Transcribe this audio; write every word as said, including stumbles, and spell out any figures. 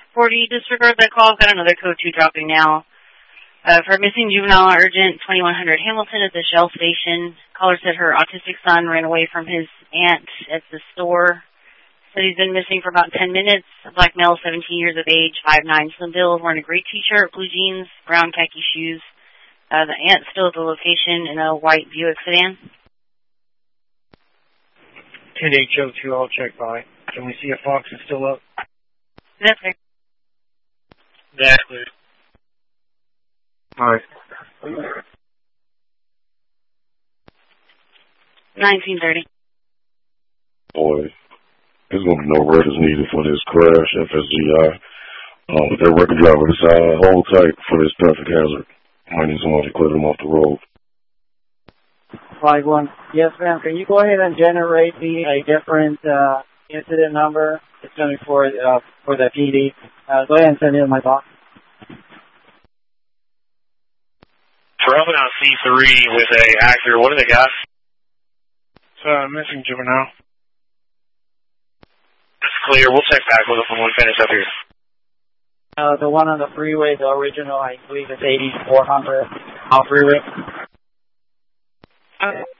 forty, disregard that call. I've got another code two dropping now. Uh, for missing juvenile urgent, twenty-one hundred Hamilton at the Shell station. Caller said her autistic son ran away from his aunt at the store. Said he's been missing for about ten minutes. A black male, seventeen years of age, five nine, slim build, wearing a gray t-shirt, blue jeans, brown khaki shoes. Uh, the aunt's still at the location in a white Buick sedan. ten H O two, I'll check by. Can we see if Fox is still up? That's clear. That's clear. All right. nineteen thirty. Boy, there's going to be no records needed for this crash, F S G I. Um, with that record driver decide, hold tight for this traffic hazard. I need someone to clear them off the road. five one. Yes, ma'am. Can you go ahead and generate me a different uh, incident number? It's going to be for, uh, for the P D. Uh, go ahead and send it in my box. Traveling on C three with a actor. What do they got? It's uh, missing juvenile. That's clear. We'll check back with them when we finish up here. Uh, the one on the freeway, the original, I believe it's eighty-four hundred on freeway. Okay.